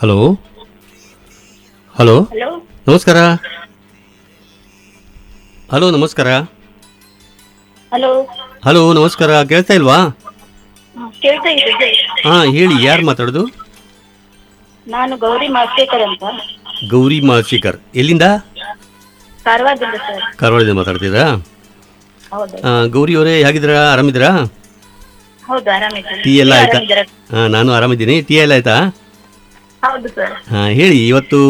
Hello hello hello ನಮಸ್ಕಾರ. Hello ನಮಸ್ಕಾರ. Hello hello ನಮಸ್ಕಾರ, ಕೇಳ್ತಾ ಇಲ್ವಾ? ಕೇಳ್ತಾ ಇದ್ದೆ. ಹಾಂ ಹೇಳಿ, ಯಾರು ಮಾತಾಡೋದು? ನಾನು ಗೌರಿ ಮಾಸ್ಕೇಕರ್ ಅಂತ, ಗೌರಿ ಮಾಶಿಕರ್. ಎಲ್ಲಿಂದ? ಕಾರವಾರದಿಂದ ಸರ್. ಕಾರವಾರದಿಂದ ಮಾತಾಡ್ತಿದ್ದೀರಾ? ಹೌದು ಗೌರಿ ಅವರೇ, ಹೇಗಿದ್ದೀರಾ? ಆರಾಮಿದ್ದೀರಾ? ಹೌದು ಆರಾಮಿದ್ದೀನಿ. ಟೀ ಎಲ್ಲ ನೀವು ಆಯ್ತಾ? ಆರಾಮಿದ್ದೀರಾ? ನಾನು ಆರಾಮಿದ್ದೀನಿ. ಟೀ ಎಲ್ಲ ಆಯ್ತಾ? ಹೌದು ಸರ್. ಹೇಳಿ, ಇವತ್ತು